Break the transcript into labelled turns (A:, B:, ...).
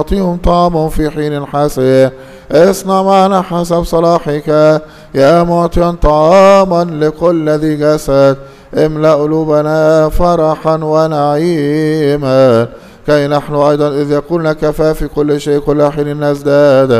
A: أعطيهم طعام في حين حسن. اصنع معنا حسب صلاحك يا معطيا طعاما لكل ذي جسد. املأ قلوبنا فرحا ونعيما كي نحن أيضا إذ يكون لك كفاف في كل شيء كل حين نزداد